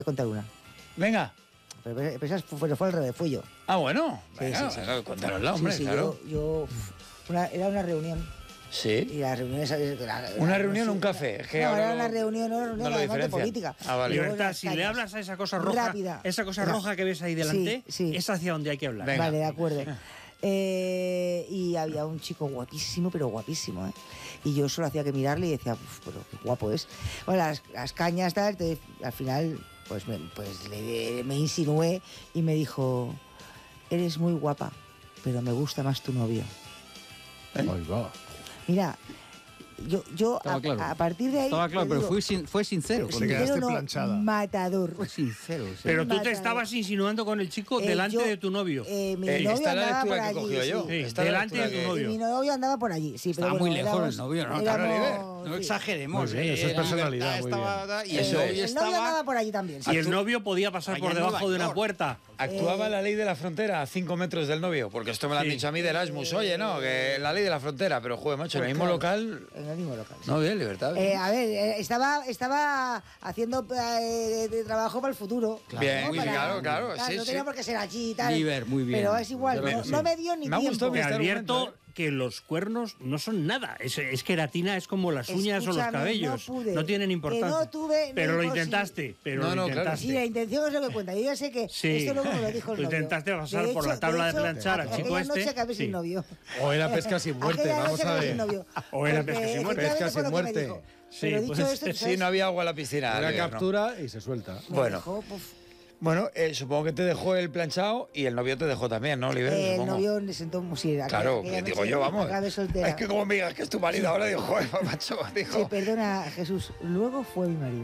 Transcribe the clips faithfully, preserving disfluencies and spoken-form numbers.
contar una. Venga. Pero, pero, pero esa fue, fue al revés, fui yo. Ah, bueno. Sí, Venga, sí, sí. venga, cuéntanosla, hombre, sí, sí, claro. Yo, yo una, era una reunión. Sí. Y las reuniones... La, ¿Una la, reunión o no, un café? Es que no, ahora era lo- una reunión, no, no, no lo además de diferencian. política. Ah, vale. Luego Libertad, las si le calles. hablas a esa cosa roja, Rápida. esa cosa Ra- roja que ves ahí delante, Sí, sí. es hacia donde hay que hablar. Venga. Vale, de acuerdo. Eh, y había un chico guapísimo, pero guapísimo, ¿eh? Y yo solo hacía que mirarle y decía, uff, pero qué guapo es. Bueno, las, las cañas, tal, entonces, al final, pues, me, pues le, me insinué y me dijo, eres muy guapa, pero me gusta más tu novio. Ahí va. Mira, yo, yo Estaba a, claro. a partir de ahí... Estaba claro, te pero digo, fue, sin- fue sincero. sincero con Te quedaste no, planchada. matador. Fue sincero. sí. Pero tú te Matador. estabas insinuando con el chico Eh, delante yo, de tu novio. Eh, mi Eh, novio esta es la andaba por lectura que allí, cogí yo. sí. Sí, Esta es la delante de lectura tu que- novio. Y mi novio andaba por allí, sí, pero Estaba bueno, muy lejos éramos- el novio, ¿no? éramos- Claro, no sí. exageremos. Muy bien, eso es eh, personalidad, Libertad muy estaba- Y Eso el es. novio El novio andaba estaba... por allí también, sí. Y el novio podía pasar Allá por en debajo Nueva de una York. puerta. Actuaba Eh, la ley de la frontera a cinco metros del novio, porque esto me lo han Sí. dicho a mí de Erasmus. Oye, no, que la ley de la frontera, pero joder, macho, en el Pues mismo claro, local. En el mismo local. sí. No, bien, libertad. Eh, a ver, eh, estaba, estaba haciendo eh, de, de trabajo para el futuro. Bien, ¿no? muy Para- claro, claro, sí, no sí. tenía por qué ser allí y tal. Liber, muy bien. Pero es igual, Pero no, sí. no me dio ni Me ha tiempo. gustado Te este advierto argumento, que los cuernos no son nada. Es, es queratina, es como las uñas o los Escúchame, cabellos. no pude. tienen Que importancia. no tuve pero lo ni intentaste. Pero No, lo no, claro. intentaste. Sí, la intención es lo que cuenta. Yo ya sé que Sí. esto luego me lo dijo el Tú novio. intentaste pasar De por la hecho- tabla de hecho, planchar al aquella chico este. noche acabé Sí. sin novio. O era pesca sin muerte, Aquella vamos noche a acabé ver. sin novio. O era Porque pesca sin muerte. efectivamente Pesca fue sin lo que me muerte. dijo. Sí, Pero dicho pues, esto, ¿tú Sí, sabes? no había agua en la piscina. Una Liber, ¿no? captura y se suelta. Me Bueno. dejó, puf. Bueno, eh, supongo que te dejó el planchado y el novio te dejó también, ¿no, Liber? Eh, el Supongo. novio le sentó muy sí, aquella- Claro, aquella que digo noche yo, vamos. acabé soltera. Es que como me digas que es tu marido ahora, digo, joder, macho, dijo. Sí, perdona, Jesús. Luego fue mi marido.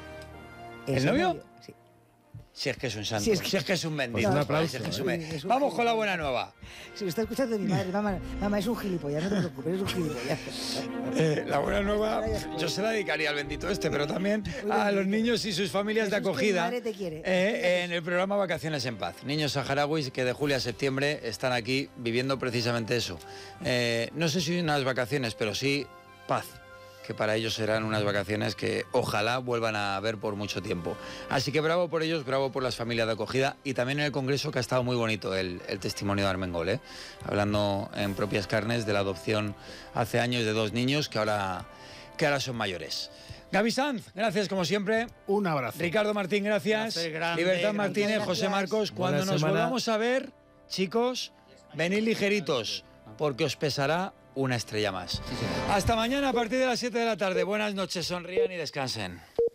¿El Ese novio? Sí. Si es que es un santo, Si si es es que- que, es un bendito. Pues un joder, aplauso, si es que es ¿eh? un ben- Sí, es un Vamos con la gilipollas. buena nueva. Si lo está escuchando mi madre, mamá, mamá, es un gilipollas, no te preocupes, es un gilipollas. Eh, la buena nueva, yo se la dedicaría al bendito este, pero también a los niños y sus familias de Jesús, que mi acogida madre te quiere. eh, en el programa Vacaciones en Paz. Niños saharauis que de julio a septiembre están aquí viviendo precisamente eso. Eh, no sé si unas vacaciones, pero sí paz, que para ellos serán unas vacaciones que ojalá vuelvan a ver por mucho tiempo. Así que bravo por ellos, bravo por las familias de acogida y también en el Congreso, que ha estado muy bonito el, el testimonio de Armengol, ¿eh? Hablando en propias carnes de la adopción hace años de dos niños que ahora, que ahora son mayores. Gaby Sanz, gracias como siempre. Un abrazo. Ricardo Martín, gracias. Placer grande, Libertad gracias. Martínez, José Gracias. Marcos. Cuando Buena nos semana. volvamos a ver, chicos, venid ligeritos, porque os pesará una estrella más. Hasta mañana a partir de las siete de la tarde. Buenas noches, sonrían y descansen.